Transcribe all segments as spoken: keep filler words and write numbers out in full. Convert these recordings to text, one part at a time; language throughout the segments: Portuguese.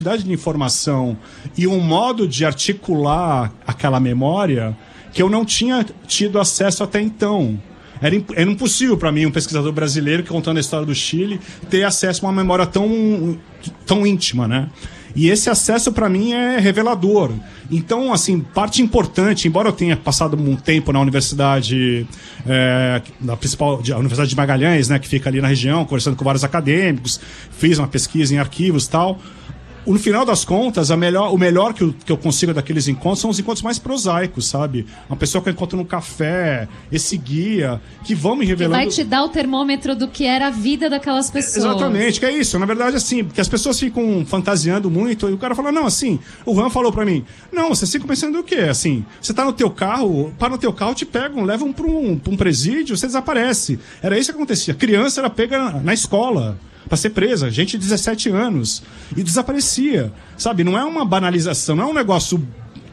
quantidade de informação e um modo de articular aquela memória que eu não tinha tido acesso até então. Era, imp- era impossível para mim, um pesquisador brasileiro que contando a história do Chile, ter acesso a uma memória tão, tão íntima, né? E esse acesso, para mim, é revelador. Então, assim, parte importante, embora eu tenha passado um tempo na universidade, é, na principal, a Universidade de Magalhães, né, que fica ali na região, conversando com vários acadêmicos, fiz uma pesquisa em arquivos e tal. No final das contas, a melhor, o melhor que eu, que eu consigo daqueles encontros são os encontros mais prosaicos, sabe? Uma pessoa que eu encontro no café, esse guia, que vão me revelando... Que vai te dar o termômetro do que era a vida daquelas pessoas. Exatamente, que é isso. Na verdade, assim, porque as pessoas ficam fantasiando muito e o cara fala, não, assim, o Juan falou pra mim, não, vocês ficam pensando o quê? Assim, você tá no teu carro, para no teu carro, te pegam, levam pra um, pra um presídio, você desaparece. Era isso que acontecia. Criança era pega na escola para ser presa, gente de dezessete anos, e desaparecia, sabe? Não é uma banalização, não é um negócio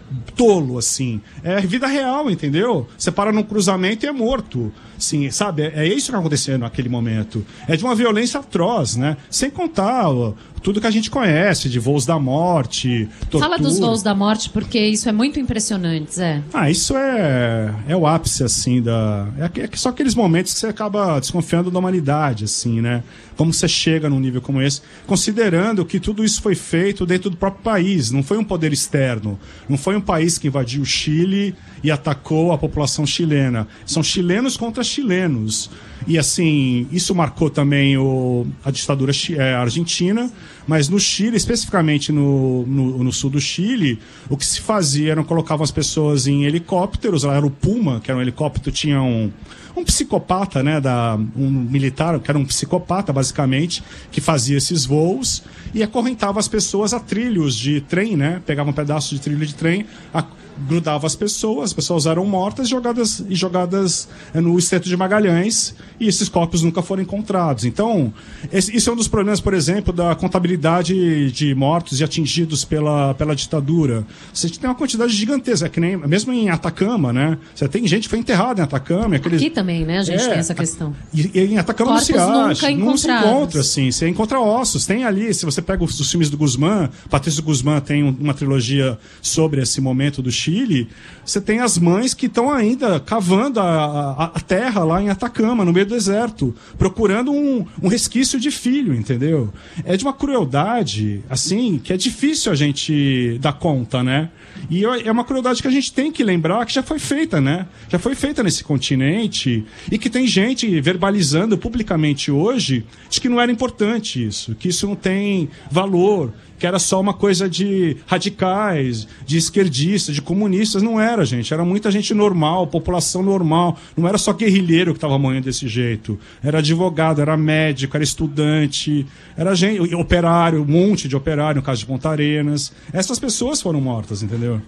tolo, assim. É vida real, entendeu? Você para num cruzamento e é morto. Sim, sabe? É, é isso que aconteceu naquele momento. É de uma violência atroz, né? Sem contar ó, tudo que a gente conhece, de voos da morte, tortura. Fala dos voos da morte, porque isso é muito impressionante, Zé. Ah, isso é, é o ápice, assim, da... É, é só aqueles momentos que você acaba desconfiando da humanidade, assim, né? Como você chega num nível como esse, considerando que tudo isso foi feito dentro do próprio país, não foi um poder externo, não foi um país que invadiu o Chile e atacou a população chilena. São chilenos contra chilenos. E, assim, isso marcou também o, a ditadura é, argentina, mas no Chile, especificamente no, no, no sul do Chile, o que se fazia era colocavam as pessoas em helicópteros, lá era o Puma, que era um helicóptero, tinha um... um psicopata, né, da, um militar, que era um psicopata, basicamente, que fazia esses voos e acorrentava as pessoas a trilhos de trem, né, pegava um pedaço de trilho de trem, a, grudava as pessoas, as pessoas eram mortas jogadas, e jogadas é, no Estreito de Magalhães, e esses corpos nunca foram encontrados. Então, esse, isso é um dos problemas, por exemplo, da contabilidade de mortos e atingidos pela, pela ditadura. Você tem uma quantidade gigantesca, que nem, mesmo em Atacama, né, você tem gente que foi enterrada em Atacama. Aqueles... Aqui também, né, a gente é, tem essa questão. E, e em Atacama corpos não se acha, nunca não se encontrados. encontra, assim, você encontra ossos, tem ali, se você pega os, os filmes do Guzmán, Patrício Guzmán tem um, uma trilogia sobre esse momento do Chile, você tem as mães que estão ainda cavando a, a, a terra lá em Atacama, no meio do deserto, procurando um, um resquício de filho, entendeu? É de uma crueldade, assim, que é difícil a gente dar conta, né? E é uma crueldade que a gente tem que lembrar que já foi feita, né? Já foi feita nesse continente e que tem gente verbalizando publicamente hoje de que não era importante isso, que isso não tem valor, que era só uma coisa de radicais, de esquerdistas, de comunistas. Não era, gente. Era muita gente normal, população normal. Não era só guerrilheiro que estava morrendo desse jeito. Era advogado, era médico, era estudante, era gente, operário, um monte de operário, no caso de Ponta Arenas. Essas pessoas foram mortas, entendeu?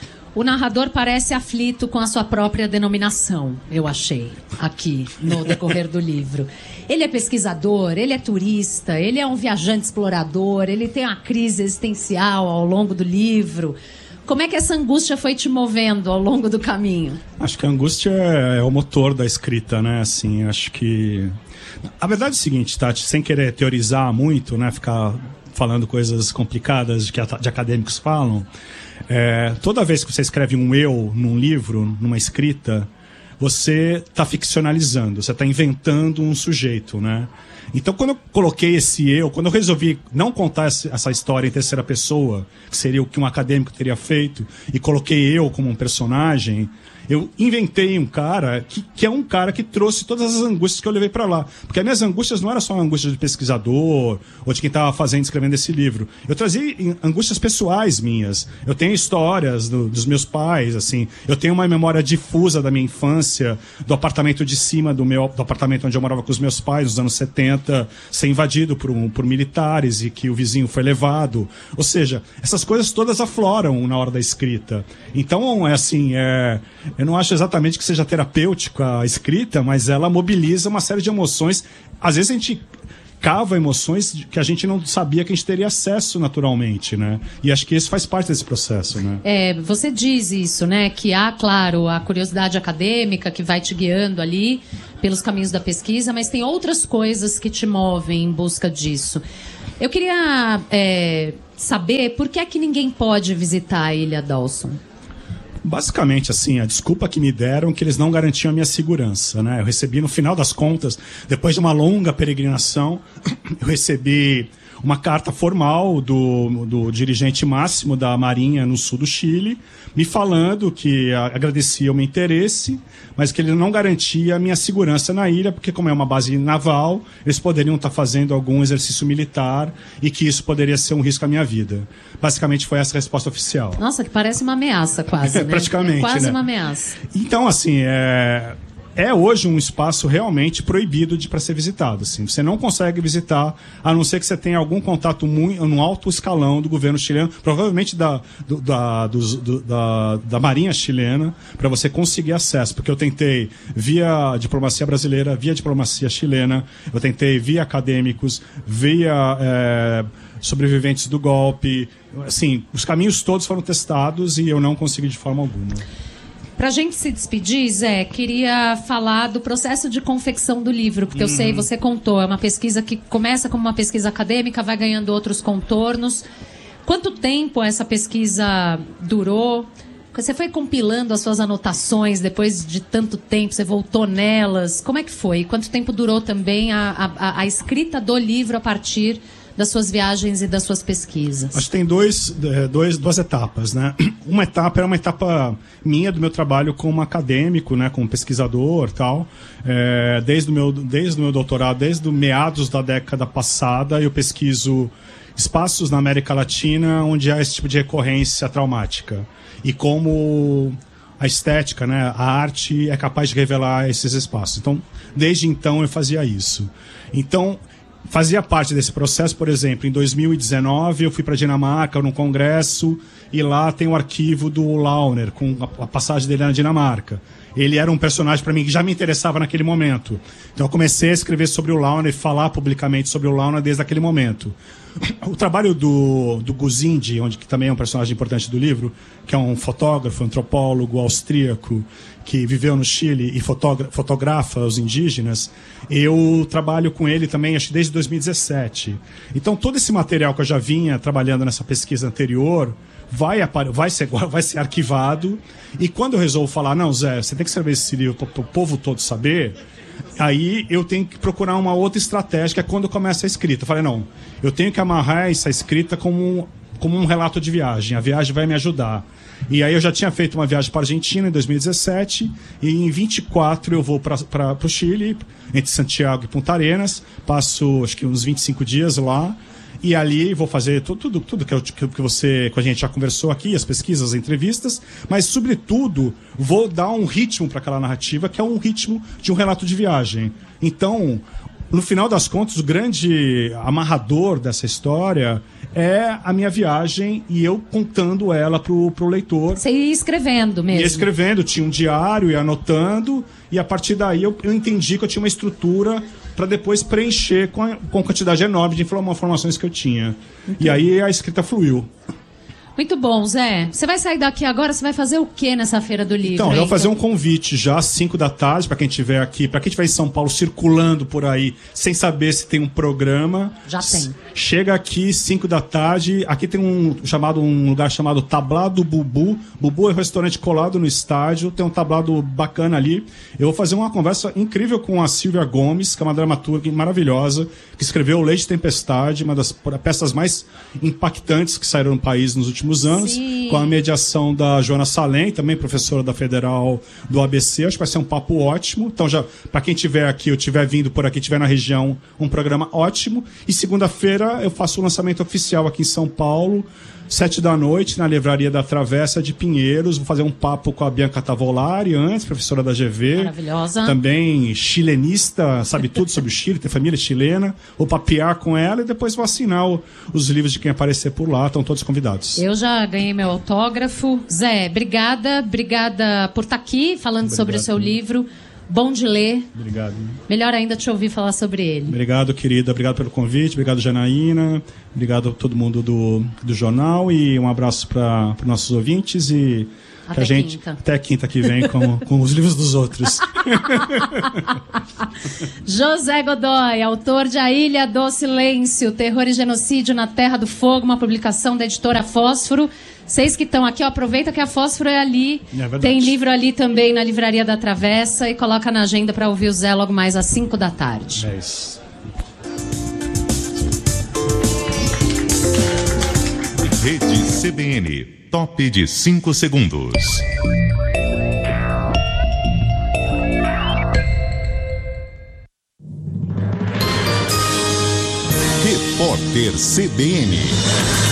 O narrador parece aflito com a sua própria denominação, eu achei, aqui, no decorrer do livro. Ele é pesquisador, ele é turista, ele é um viajante explorador, ele tem uma crise existencial ao longo do livro. Como é que essa angústia foi te movendo ao longo do caminho? Acho que a angústia é o motor da escrita, né? Assim, acho que... A verdade é o seguinte, Tati, sem querer teorizar muito, né? Ficar falando coisas complicadas que de acadêmicos falam... É, toda vez que você escreve um eu num livro, numa escrita, você está ficcionalizando, você está inventando um sujeito, né? Então, quando eu coloquei esse eu, quando eu resolvi não contar essa história em terceira pessoa, que seria o que um acadêmico teria feito, e coloquei eu como um personagem, eu inventei um cara que, que é um cara que trouxe todas as angústias que eu levei para lá. Porque as minhas angústias não eram só angústias de pesquisador ou de quem estava fazendo, escrevendo esse livro. Eu trazia angústias pessoais minhas. Eu tenho histórias do, dos meus pais, assim. Eu tenho uma memória difusa da minha infância, do apartamento de cima do meu, do apartamento onde eu morava com os meus pais, nos anos setenta, ser invadido por, um, por militares e que o vizinho foi levado. Ou seja, essas coisas todas afloram na hora da escrita. Então, é assim, é... Eu não acho exatamente que seja terapêutica a escrita, mas ela mobiliza uma série de emoções. Às vezes a gente cava emoções que a gente não sabia que a gente teria acesso naturalmente, né? E acho que isso faz parte desse processo, né? É, você diz isso, né? Que há, claro, a curiosidade acadêmica que vai te guiando ali pelos caminhos da pesquisa, mas tem outras coisas que te movem em busca disso. Eu queria... É... saber por que é que ninguém pode visitar a Ilha Dawson. Basicamente, assim, a desculpa que me deram que eles não garantiam a minha segurança, né? Eu recebi, no final das contas, depois de uma longa peregrinação, eu recebi uma carta formal do, do dirigente máximo da Marinha no sul do Chile, me falando que agradecia o meu interesse, mas que ele não garantia a minha segurança na ilha, porque como é uma base naval, eles poderiam estar fazendo algum exercício militar e que isso poderia ser um risco à minha vida. Basicamente foi essa a resposta oficial. Nossa, que parece uma ameaça quase, né? Praticamente, é quase né? uma ameaça. Então, assim, é... É hoje um espaço realmente proibido de para ser visitado. Assim. Você não consegue visitar, a não ser que você tenha algum contato muito, no alto escalão do governo chileno, provavelmente da, do, da, dos, do, da, da Marinha chilena, para você conseguir acesso. Porque eu tentei via diplomacia brasileira, via diplomacia chilena, eu tentei via acadêmicos, via é, sobreviventes do golpe. Assim, os caminhos todos foram testados e eu não consegui de forma alguma. Para a gente se despedir, Zé, queria falar do processo de confecção do livro, porque eu sei, você contou, é uma pesquisa que começa como uma pesquisa acadêmica, vai ganhando outros contornos. Quanto tempo essa pesquisa durou? Você foi compilando as suas anotações depois de tanto tempo, você voltou nelas. Como é que foi? Quanto tempo durou também a, a, a escrita do livro a partir das suas viagens e das suas pesquisas? Acho que tem dois, dois, duas etapas, né? Uma etapa era uma etapa minha do meu trabalho como acadêmico, né? Como pesquisador, tal. É, desde o meu, desde o meu doutorado, desde os meados da década passada, eu pesquiso espaços na América Latina onde há esse tipo de recorrência traumática e como a estética, né? A arte é capaz de revelar esses espaços. Então, desde então eu fazia isso. Então fazia parte desse processo, por exemplo, em dois mil e dezenove eu fui para a Dinamarca num congresso e lá tem o arquivo do Launer, com a passagem dele na Dinamarca. Ele era um personagem para mim que já me interessava naquele momento. Então eu comecei a escrever sobre o Launer e falar publicamente sobre o Launer desde aquele momento. O trabalho do, do Guzindi, onde, que também é um personagem importante do livro, que é um fotógrafo, antropólogo austríaco, que viveu no Chile e fotogra- fotografa os indígenas, eu trabalho com ele também, acho que desde dois mil e dezessete. Então todo esse material que eu já vinha trabalhando nessa pesquisa anterior vai, apare- vai, ser, vai ser arquivado, e quando eu resolvo falar, não, Zé, você tem que escrever esse livro para o povo todo saber, aí eu tenho que procurar uma outra estratégia, que é quando começa a escrita. Eu falei, não, eu tenho que amarrar essa escrita como, como um relato de viagem. A viagem vai me ajudar. E aí eu já tinha feito uma viagem para a Argentina em dois mil e dezessete, e em vinte e quatro eu vou para o Chile, entre Santiago e Punta Arenas, passo acho que uns vinte e cinco dias lá, e ali vou fazer tudo, tudo, tudo que, eu, que você, que a gente já conversou aqui, as pesquisas, as entrevistas, mas, sobretudo, vou dar um ritmo para aquela narrativa, que é um ritmo de um relato de viagem. Então, no final das contas, o grande amarrador dessa história é a minha viagem e eu contando ela pro, pro leitor. Você ia escrevendo mesmo? Ia escrevendo, tinha um diário, ia anotando, e a partir daí eu, eu entendi que eu tinha uma estrutura para depois preencher com a, com a quantidade enorme de informações que eu tinha. Entendi. E aí a escrita fluiu. Muito bom, Zé. Você vai sair daqui agora, você vai fazer o que nessa Feira do Livro? Então, eu vou fazer um convite já às cinco da tarde, para quem estiver aqui, para quem estiver em São Paulo circulando por aí, sem saber se tem um programa. Já tem. Chega aqui, cinco da tarde. Aqui tem um, chamado, um lugar chamado Tablado Bubu. Bubu é um restaurante colado no estádio, tem um tablado bacana ali. Eu vou fazer uma conversa incrível com a Silvia Gomes, que é uma dramaturga maravilhosa, que escreveu Leite e Tempestade, uma das peças mais impactantes que saíram no país nos últimos anos, sim, com a mediação da Joana Salem, também professora da Federal do A B C. Acho que vai ser um papo ótimo. Então, já para quem estiver aqui, ou estiver vindo por aqui, estiver na região, um programa ótimo. E segunda-feira eu faço o lançamento oficial aqui em São Paulo, sete da noite, na Livraria da Travessa de Pinheiros. Vou fazer um papo com a Bianca Tavolari, antes, professora da G V. Maravilhosa. Também chilenista, sabe tudo sobre o Chile, tem família chilena. Vou papear com ela e depois vou assinar o, os livros de quem aparecer por lá. Estão todos convidados. Eu já ganhei meu autógrafo. Zé, obrigada. Obrigada por estar aqui falando Obrigado, sobre o seu livro. Bom de ler. Obrigado. Melhor ainda te ouvir falar sobre ele. Obrigado, querida. Obrigado pelo convite. Obrigado, Janaína. Obrigado a todo mundo do, do jornal. E um abraço para os nossos ouvintes. E Até a gente, quinta. Até quinta que vem com, com os livros dos outros. José Godoy, autor de A Ilha do Silêncio, Terror e Genocídio na Terra do Fogo, uma publicação da editora Fósforo. Vocês que estão aqui, ó, aproveita que a Fósforo é ali. É Tem livro ali também na Livraria da Travessa e coloca na agenda para ouvir o Zé logo mais às cinco da tarde. É isso. Rede C B N, top de cinco segundos. Repórter C B N.